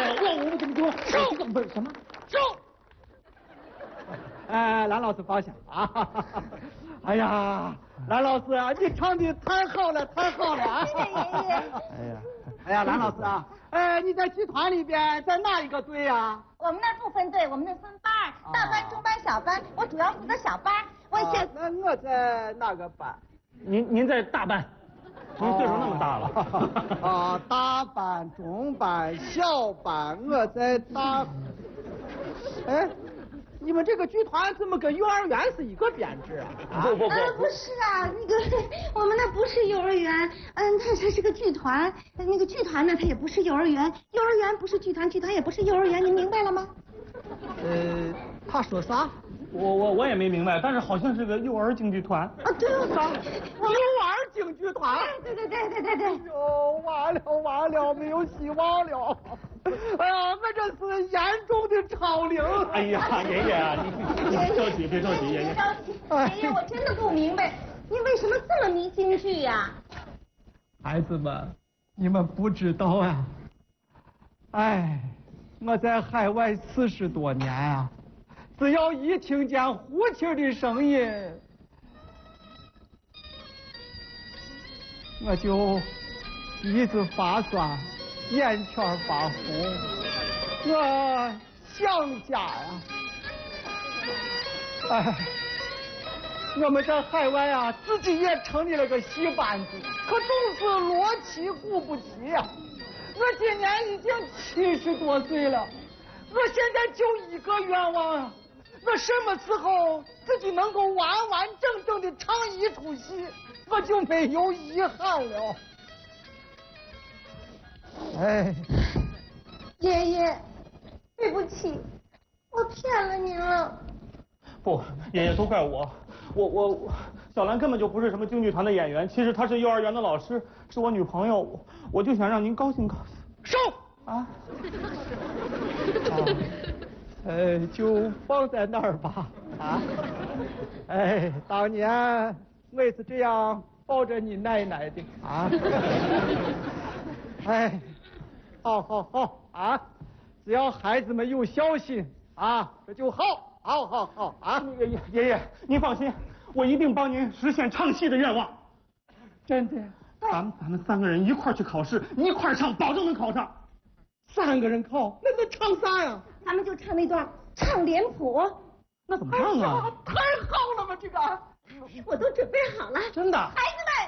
我怎么说？收不是什么收？蓝老师放下啊！哎呀，蓝老师啊，你唱的太好了，太好了啊！ 谢谢爷爷。 哎呀，蓝老师啊，你在剧团里边在哪一个队呀？ 我们那不分队，我们那分班，大班、中班、小班，我主要负责小班。 那我在哪个班？ 您在大班，您岁数那么大了。大班、中班、小班，我在大。你们这个剧团怎么跟幼儿园是一个编制啊？ 不是啊，我们那不是幼儿园，它是个剧团，那个剧团呢，它也不是幼儿园，幼儿园不是剧团，剧团也不是幼儿园，您明白了吗？ 他说啥？ 我也没明白，但是好像是个幼儿京剧团。 对了， 幼儿京剧团。 对。 哎呦，完了，没有希望了。哎呀，我这是严重的超龄。 哎呀，爷爷啊，你别着急，别着急，爷爷。 爷爷，我真的不明白，你为什么这么迷京剧呀？ 孩子们，你们不知道呀。我在海外40多年啊，只要一听见胡琴的声音，我就鼻子发酸，眼圈发红，我想家呀。我们在海外啊，自己也成立了个戏班子，可总是锣旗鼓不齐呀。我今年已经70多岁了，我现在就一个愿望啊，我什么时候自己能够完完整整的唱一出戏，我就没有遗憾了。 爷爷，对不起，我骗了您了。 不，爷爷都怪我小兰根本就不是什么京剧团的演员，其实她是幼儿园的老师，是我女朋友，我就想让您高兴高兴。 收啊！就放在那儿吧啊！当年我也是这样抱着你奶奶的啊！好啊！只要孩子们有孝心啊，这就好啊！ 爷爷，您放心，我一定帮您实现唱戏的愿望。 真的？ 咱们3个人一块儿去考试，一块儿唱，保证能考上。 3个人考，那唱啥呀？ 咱们就唱那段唱脸谱。 那怎么唱啊？ 太好了吧，这个！ 我都准备好了。 真的？ 孩子们，